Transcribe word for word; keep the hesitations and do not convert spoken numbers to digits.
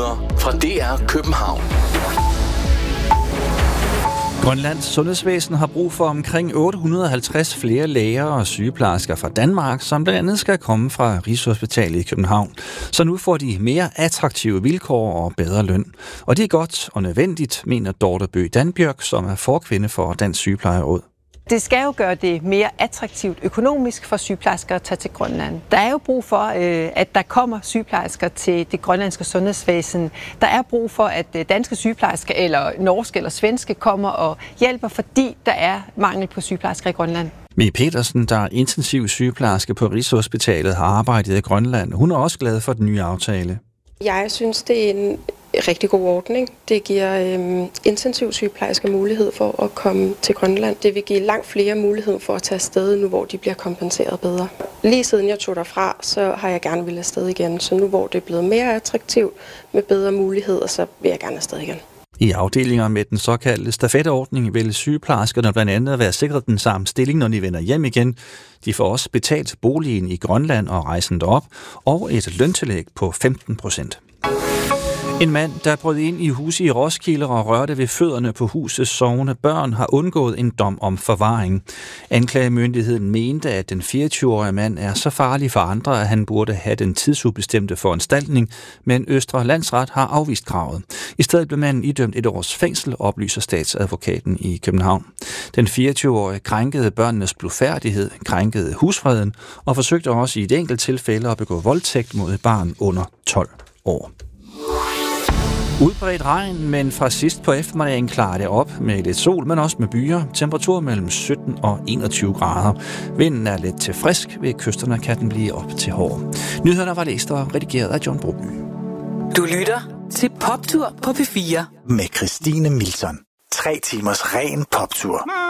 Nyheder fra D R København. Grønlands sundhedsvæsen har brug for omkring otte hundrede og halvtreds flere læger og sygeplejersker fra Danmark, som blandt andet skal komme fra Rigshospitalet i København. Så nu får de mere attraktive vilkår og bedre løn. Og det er godt og nødvendigt, mener Dorte Bøgh Danbjørk, som er forkvinde for Dansk Sygeplejeråd. Det skal jo gøre det mere attraktivt økonomisk for sygeplejersker at tage til Grønland. Der er jo brug for, at der kommer sygeplejersker til det grønlandske sundhedsvæsen. Der er brug for, at danske sygeplejersker eller norske eller svenske kommer og hjælper, fordi der er mangel på sygeplejersker i Grønland. Mie Petersen, der er intensiv sygeplejerske på Rigshospitalet, har arbejdet i Grønland. Hun er også glad for den nye aftale. Jeg synes, det er en rigtig god ordning. Det giver øhm, intensiv sygeplejersker mulighed for at komme til Grønland. Det vil give langt flere mulighed for at tage afsted nu, hvor de bliver kompenseret bedre. Lige siden jeg tog derfra, så har jeg gerne ville afsted igen. Så nu, hvor det er blevet mere attraktivt med bedre muligheder, så vil jeg gerne afsted igen. I afdelinger med den såkaldte stafetordning vil sygeplejerskerne blandt andet være sikret den samme stilling, når de vender hjem igen. De får også betalt boligen i Grønland og rejsen derop, og et løntillæg på femten procent. En mand, der brød ind i huset i Roskilde og rørte ved fødderne på husets sovende børn, har undgået en dom om forvaring. Anklagemyndigheden mente, at den fireogtyve-årige mand er så farlig for andre, at han burde have den tidsubestemte foranstaltning, men Østre Landsret har afvist kravet. I stedet blev manden idømt et års fængsel, oplyser statsadvokaten i København. Den fireogtyve-årige krænkede børnenes blufærdighed, krænkede husfreden og forsøgte også i et enkelt tilfælde at begå voldtægt mod et barn under tolv år. Udbredt regn, men fra sidst på eftermiddagen klarer det op med lidt sol, men også med byer. Temperatur mellem sytten og enogtyve grader. Vinden er lidt til frisk. Ved kysterne kan den blive op til hård. Nyhederne var læst og redigeret af John Broby. Du lytter til Poptur på P fire. Med Christine Milton. Tre timers ren poptur.